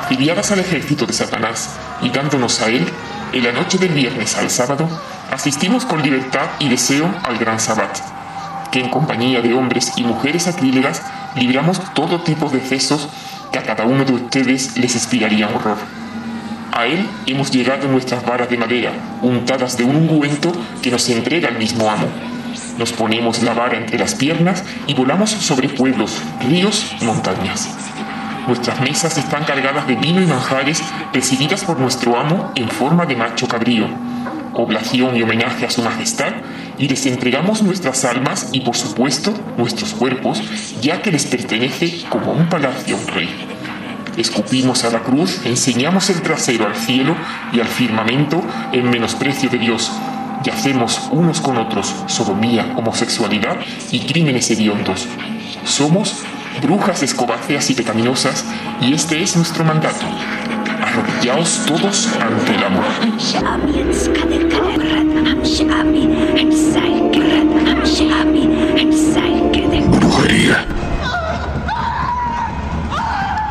afiliadas al ejército de Satanás y dándonos a él, en la noche del viernes al sábado, asistimos con libertad y deseo al gran Sabbat, que en compañía de hombres y mujeres sacrílegas libramos todo tipo de excesos que a cada uno de ustedes les inspiraría horror. A él hemos llegado en nuestras varas de madera, untadas de un ungüento que nos entrega el mismo amo. Nos ponemos la vara entre las piernas y volamos sobre pueblos, ríos y montañas. Nuestras mesas están cargadas de vino y manjares recibidas por nuestro amo en forma de macho cabrío, oblación y homenaje a su majestad, y les entregamos nuestras almas y por supuesto nuestros cuerpos, ya que les pertenece como un palacio a un rey. Escupimos a la cruz, enseñamos el trasero al cielo y al firmamento en menosprecio de Dios, y hacemos unos con otros sodomía, homosexualidad y crímenes hediondos. Somos brujas escobáceas y pecaminosas, y este es nuestro mandato: arrodillaos todos ante el amor.